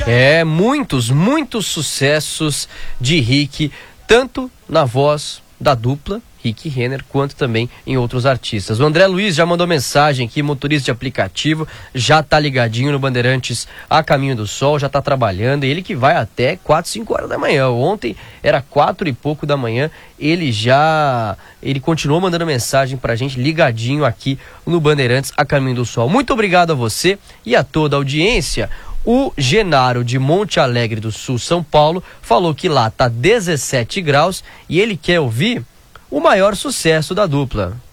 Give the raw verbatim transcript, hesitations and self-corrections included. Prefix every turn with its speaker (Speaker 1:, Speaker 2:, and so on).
Speaker 1: É, muitos, muitos sucessos de Rick, tanto na voz da dupla Rick Renner, quanto também em outros artistas. O André Luiz já mandou mensagem aqui, motorista de aplicativo, já tá ligadinho no Bandeirantes a Caminho do Sol, já tá trabalhando, ele que vai até quatro, cinco horas da manhã. Ontem era quatro e pouco da manhã, ele já, ele continuou mandando mensagem pra gente, ligadinho aqui no Bandeirantes a Caminho do Sol. Muito obrigado a você e a toda a audiência. O Genaro de Monte Alegre do Sul, São Paulo, falou que lá tá dezessete graus e ele quer ouvir o maior sucesso da dupla.